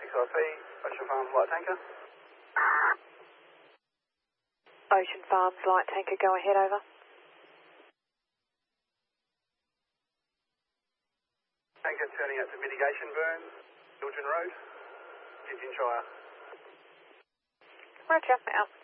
6IP, Ocean Farms Light Tanker. Ocean Farms Light Tanker, go ahead, over. Tanker turning out to mitigation burn, Mildren Road, Indian Shire. Roger, out.